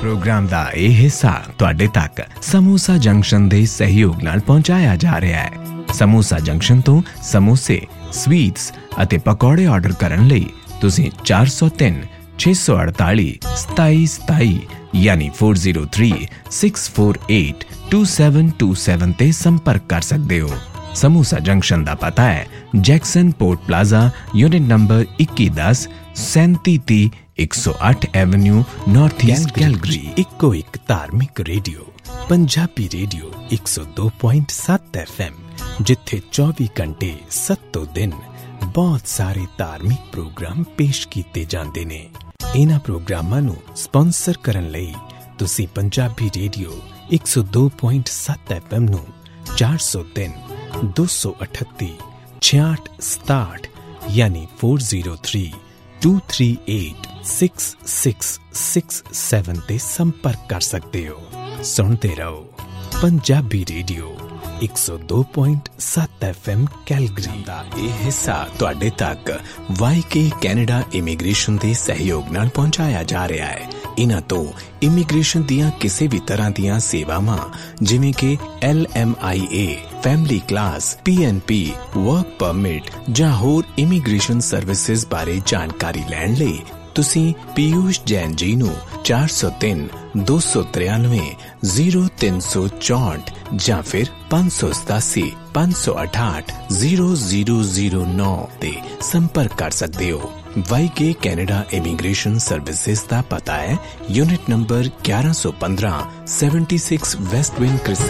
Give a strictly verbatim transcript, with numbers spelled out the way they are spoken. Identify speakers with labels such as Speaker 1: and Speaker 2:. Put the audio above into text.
Speaker 1: Programme दा ਇਹ ਹਿੱਸਾ ਤੁਹਾਡੇ ਤੱਕ ਸਮੋਸਾ ਜੰਕਸ਼ਨ ਦੇ ਸਹਿਯੋਗ ਨਾਲ ਪਹੁੰਚਾਇਆ ਜਾ ਰਿਹਾ ਹੈ। ਸਮੋਸਾ ਜੰਕਸ਼ਨ ਤੋਂ ਸਮੋਸੇ, ਸਵੀਟਸ ਅਤੇ ਪਕੌੜੇ ਆਰਡਰ ਕਰਨ ਲਈ ਤੁਸੀਂ ਚਾਰ ਸੌ ਤਿੰਨ ਛੇ ਸੌ ਅੜਤਾਲੀ ਸਤਾਈ ਸਤਾਈ ਯਾਨੀ ਚਾਰ ਜ਼ੀਰੋ ਤਿੰਨ ਛੇ ਚਾਰ ਅੱਠ ਦੋ ਸੱਤ ਦੋ ਸੱਤ ਤੇ ਸੰਪਰਕ ਕਰ ਸਕਦੇ ਹੋ। ਸਮੋਸਾ ਜੰਕਸ਼ਨ ਦਾ ਪਤਾ ਹੈ Jackson port plaza, unit number ਇੱਕੀ ਦਸ ਸੈਂਤੀ ਤੀਹ ਇੱਕ ਸੌ ਅੱਠ ਐਵਨਿਊ ਨਾਰਥ ਈਸਟ ਕੈਲਗਰੀ। ਇੱਕੋ ਇੱਕ ਧਾਰਮਿਕ ਰੇਡੀਓ ਪੰਜਾਬੀ ਰੇਡੀਓ ਇੱਕ ਸੌ ਦੋ ਪੁਆਇੰਟ ਸੱਤ ਐਫ ਐਮ, ਜਿੱਥੇ ਚੌਵੀ ਘੰਟੇ ਸੱਤੋਂ ਦਿਨ ਬਹੁਤ ਸਾਰੇ ਧਾਰਮਿਕ ਪ੍ਰੋਗਰਾਮ ਪੇਸ਼ ਕੀਤੇ ਜਾਂਦੇ ਨੇ। ਇਹਨਾਂ ਪ੍ਰੋਗਰਾਮਾਂ ਨੂੰ ਸਪਾਂਸਰ ਕਰਨ ਲਈ ਤੁਸੀਂ ਪੰਜਾਬੀ ਰੇਡੀਓ ਇੱਕ ਸੌ ਦੋ ਪੁਆਇੰਟ ਸੱਤ ਐਫ ਐਮ ਨੂੰ ਚਾਰ ਸੌ ਤਿੰਨ ਦੋ ਸੌ ਅਠੱਤੀ ਛਿਆਹਠ ਸਤਾਹਠ ਯਾਨੀ ਚਾਰ ਜ਼ੀਰੋ ਤਿੰਨ ਦੋ ਤਿੰਨ ਅੱਠ ਛੇ ਛੇ ਛੇ ਸੱਤ ਤੇ ਸੰਪਰਕ ਕਰ ਸਕਦੇ ਹੋ। ਸੁਣਦੇ ਰਹੋ ਪੰਜਾਬੀ ਰੇਡੀਓ ਇੱਕ ਸੌ ਦੋ ਪੁਆਇੰਟ ਸੱਤ ਐਫ ਐਮ ਕੈਲਗਰੀ ਦਾ ਇਹ ਹਿੱਸਾ ਤੁਹਾਡੇ ਤੱਕ ਵਾਈ ਕੇ ਕੈਨੇਡਾ ਇਮੀਗ੍ਰੇਸ਼ਨ ਦੇ ਸਹਿਯੋਗ ਨਾਲ ਪਹੁੰਚਾਇਆ ਜਾ ਰਿਹਾ ਹੈ। ਇਹਨਾਂ ਤੋਂ ਇਮੀਗ੍ਰੇਸ਼ਨ ਦੀਆਂ ਕਿਸੇ ਵੀ ਤਰ੍ਹਾਂ ਦੀਆਂ ਸੇਵਾਵਾਂ ਜਿਵੇਂ ਕਿ L M I A, family class, P N P, work permit ਜਾਂ ਹੋਰ ਇਮੀਗ੍ਰੇਸ਼ਨ ਸਰਵਿਸਿਜ਼ ਬਾਰੇ ਜਾਣਕਾਰੀ ਲੈਣ ਲਈ ਤੁਸੀਂ ਪੀਯੂਸ਼ ਜੈਨ ਜੀ ਨੂੰ ਚਾਰ ਸੌ ਤਿੰਨ ਦੋ ਸੌ ਤਰਿਆਨਵੇਂ ਜ਼ੀਰੋ ਤਿੰਨ ਸੌ ਚੌਂਹਠ ਜਾਂ ਫਿਰ ਪੰਜ ਸੌ ਸਤਾਸੀ ਪੰਜ ਸੌ ਅਠਾਹਠ ਜ਼ੀਰੋ ਜ਼ੀਰੋ ਜ਼ੀਰੋ ਨੌ ਤੇ ਸੰਪਰਕ ਕਰ ਸਕਦੇ ਹੋ। ਵਾਈ ਕੇ ਕੈਨੇਡਾ ਇਮੀਗ੍ਰੇਸ਼ਨ ਸਰਵਿਸਿਜ਼ ਦਾ ਪਤਾ ਹੈ ਯੂਨਿਟ ਨੰਬਰ ਗਿਆਰਾਂ ਸੌ ਪੰਦਰਾਂ ਛੇਹੱਤਰ ਵੈਸਟ ਵਿੰਗ ਕ੍ਰਿਸੈਂਟ